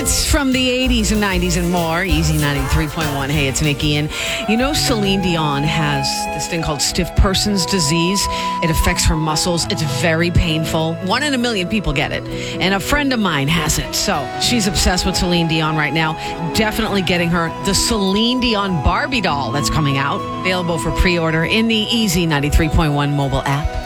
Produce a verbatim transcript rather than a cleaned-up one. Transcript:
hits from the eighties and nineties and more. Easy ninety-three point one. Hey, it's Nikki. And you know, Celine Dion has this thing called stiff person's disease. It affects her muscles. It's very painful. One in a million people get it. And a friend of mine has it. So she's obsessed with Celine Dion right now. Definitely getting her the Celine Dion Barbie doll that's coming out. Available for pre-order in the Easy ninety-three point one mobile app.